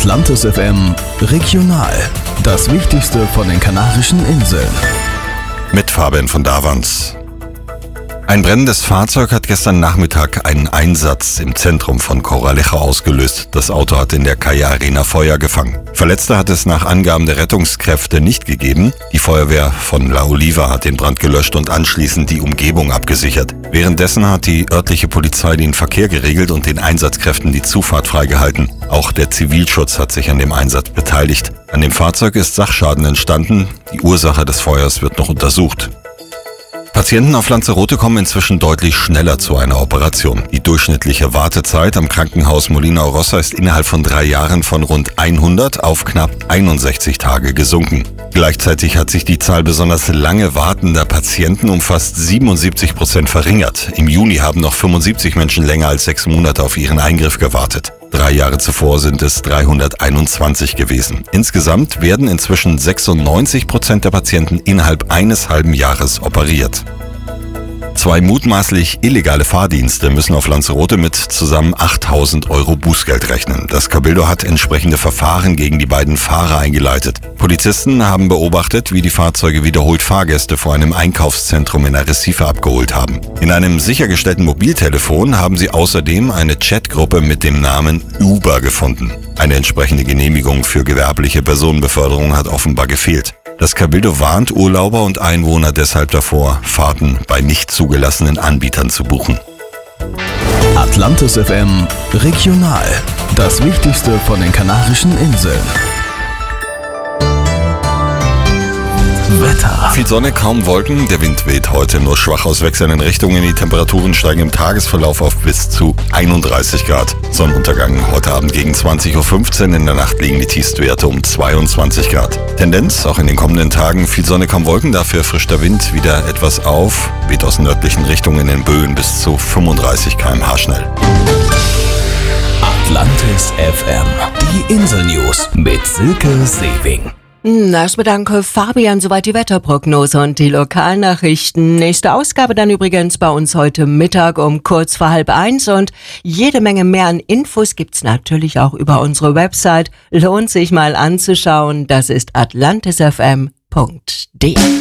Atlantis FM Regional. Das Wichtigste von den Kanarischen Inseln. Mit Fabian von Davans. Ein brennendes Fahrzeug hat gestern Nachmittag einen Einsatz im Zentrum von Corralejo ausgelöst. Das Auto hat in der Calle Arena Feuer gefangen. Verletzte hat es nach Angaben der Rettungskräfte nicht gegeben. Die Feuerwehr von La Oliva hat den Brand gelöscht und anschließend die Umgebung abgesichert. Währenddessen hat die örtliche Polizei den Verkehr geregelt und den Einsatzkräften die Zufahrt freigehalten. Auch der Zivilschutz hat sich an dem Einsatz beteiligt. An dem Fahrzeug ist Sachschaden entstanden. Die Ursache des Feuers wird noch untersucht. Patienten auf Lanzarote kommen inzwischen deutlich schneller zu einer Operation. Die durchschnittliche Wartezeit am Krankenhaus Molina Rossa ist innerhalb von 3 Jahren von rund 100 auf knapp 61 Tage gesunken. Gleichzeitig hat sich die Zahl besonders lange wartender Patienten um fast 77% verringert. Im Juni haben noch 75 Menschen länger als 6 Monate auf ihren Eingriff gewartet. 3 Jahre zuvor sind es 321 gewesen. Insgesamt werden inzwischen 96% der Patienten innerhalb eines halben Jahres operiert. 2 mutmaßlich illegale Fahrdienste müssen auf Lanzarote mit zusammen 8.000 € Bußgeld rechnen. Das Cabildo hat entsprechende Verfahren gegen die beiden Fahrer eingeleitet. Polizisten haben beobachtet, wie die Fahrzeuge wiederholt Fahrgäste vor einem Einkaufszentrum in Arrecife abgeholt haben. In einem sichergestellten Mobiltelefon haben sie außerdem eine Chatgruppe mit dem Namen Uber gefunden. Eine entsprechende Genehmigung für gewerbliche Personenbeförderung hat offenbar gefehlt. Das Cabildo warnt Urlauber und Einwohner deshalb davor, Fahrten bei nicht zugelassenen Anbietern zu buchen. Atlantis FM Regional. Das Wichtigste von den Kanarischen Inseln. Wetter. Viel Sonne, kaum Wolken. Der Wind weht heute nur schwach aus wechselnden Richtungen. Die Temperaturen steigen im Tagesverlauf auf bis zu 31 Grad. Sonnenuntergang heute Abend gegen 20.15 Uhr. In der Nacht liegen die Tiefstwerte um 22 Grad. Tendenz auch in den kommenden Tagen. Viel Sonne, kaum Wolken. Dafür frischt der Wind wieder etwas auf. Weht aus nördlichen Richtungen in Böen bis zu 35 km/h schnell. Atlantis FM. Die Insel-News mit Silke Sewing. Erstmal danke Fabian, soweit die Wetterprognose und die Lokalnachrichten. Nächste Ausgabe dann übrigens bei uns heute Mittag um kurz vor 12:30 und jede Menge mehr an Infos gibt's natürlich auch über unsere Website. Lohnt sich mal anzuschauen, das ist atlantisfm.de.